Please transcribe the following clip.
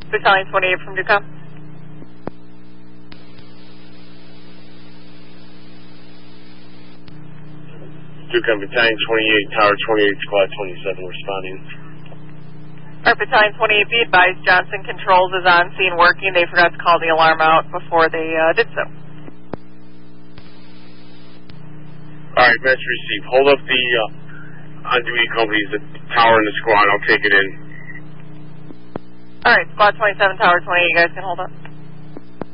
Battalion 28 from Ducom. Ducom Battalion 28, Tower 28, Squad 27 responding. Alright, Battalion 28, be advised, Johnson Controls is on scene working. They forgot to call the alarm out before they did so. Alright, message received. Hold up the on-duty companies, the tower and the squad. I'll take it in. Alright, Squad 27, Tower 28, you guys can hold up.